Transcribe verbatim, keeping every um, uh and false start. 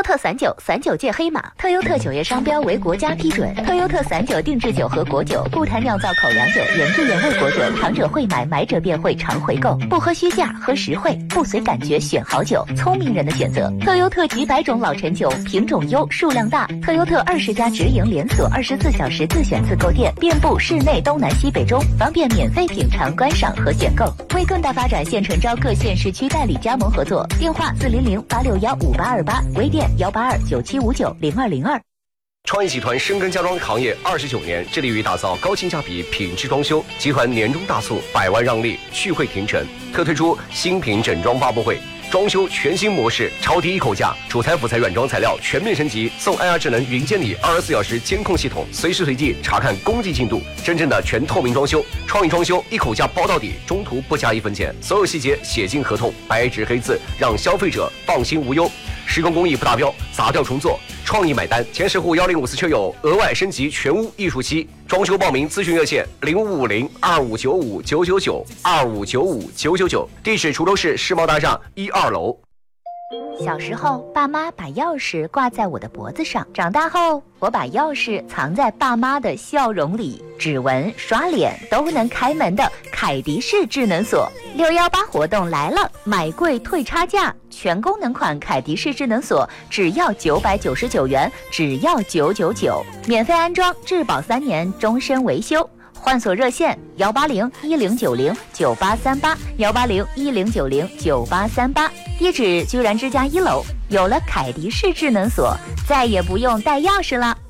特散酒，散酒界黑马。特优特酒业商标为国家批准。特优特散酒定制酒和果酒，不谈酿造口粮酒、原汁原味果酒，尝者会买，买者便会常回购。不喝虚价，喝实惠，不随感觉选好酒，聪明人的选择。特优特几百种老陈酒，品种优，数量大。特优特二十家直营连锁，二十四小时自选自购店，遍布市内东南西北中，方便免费品尝、观赏和选购。为更大发展，现诚招各县市区代理加盟合作，电话四零零八六幺五八二八，微店幺八二九七五九零二零二。 创意集团深耕家装行业二十九年，致力于打造高性价比品质装修。集团年终大促，百万让利，续会停成，特推出新品整装发布会，装修全新模式，超低一口价，主材辅材软装材料全面升级，送 I R 智能云监理二十四小时监控系统，随时随地查看工地进度，真正的全透明装修。创意装修一口价包到底，中途不加一分钱，所有细节写进合同，白纸黑字，让消费者放心无忧。施工工艺不达标，砸掉重做，创意买单。前十户幺零五四车友额外升级全屋艺术漆，装修报名咨询热线零五五零二五九五九九九二五九五九九九，地址滁州市世贸大厦一二楼。 小时候，爸妈把钥匙挂在我的脖子上；长大后，我把钥匙藏在爸妈的笑容里。指纹、刷脸都能开门的凯迪式智能锁，六幺八活动来了，买贵退差价，全功能款凯迪式智能锁只要九百九十九元，只要九九九，免费安装，质保三年，终身维修。换锁热线幺八零一零九零九八三八幺八零一零九零九八三八，地址居然之家一楼。有了凯迪式智能锁，再也不用带钥匙了。